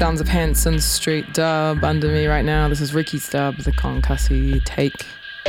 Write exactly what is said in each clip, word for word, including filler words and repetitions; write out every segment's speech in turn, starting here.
Sounds of Hanson Street dub under me right now. This is Ricky's dub, the Konkasi take.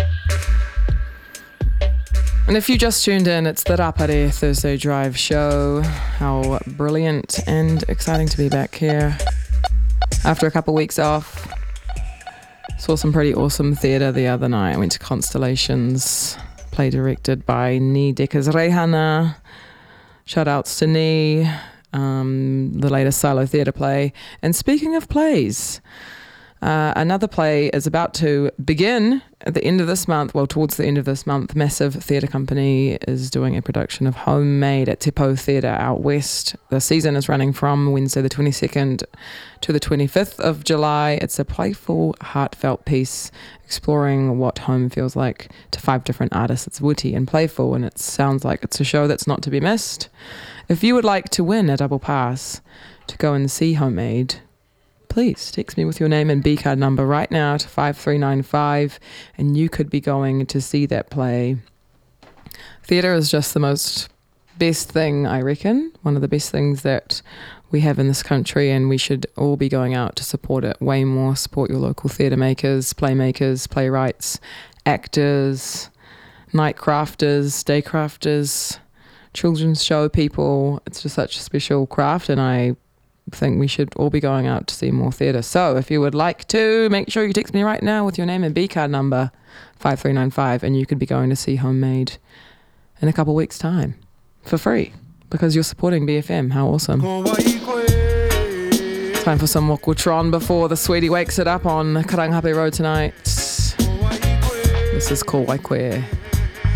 And if you just tuned in, it's the Rapare Thursday Drive show. How brilliant and exciting to be back here. After a couple weeks off, saw some pretty awesome theatre the other night. I went to Constellations, play directed by Ni Dekas Rehana. Shout outs to Ni. Um, the latest solo theatre play. And speaking of plays, uh, another play is about to begin at the end of this month, well, towards the end of this month. Massive theatre company is doing a production of Homemade at Te Pou Theatre out west. The season is running from Wednesday the twenty-second to the twenty-fifth of July. It's a playful, heartfelt piece exploring what home feels like to five different artists. It's witty and playful, and it sounds like it's a show that's not to be missed. If you would like to win a double pass to go and see Homemade, please text me with your name and B card number right now to five three nine five, and you could be going to see that play. Theatre is just the most best thing, I reckon, one of the best things that we have in this country, and we should all be going out to support it way more. Support your local theatre makers, playmakers, playwrights, actors, night crafters, day crafters, children's show people. It's just such a special craft, and I think we should all be going out to see more theatre. So if you would like to, make sure you text me right now with your name and B card number five three nine five, and you could be going to see Homemade in a couple weeks' time for free because you're supporting B F M. How awesome. Time for some Mokutron before the sweetie wakes it up on Karangahape Road tonight. This is Ko Waikwe.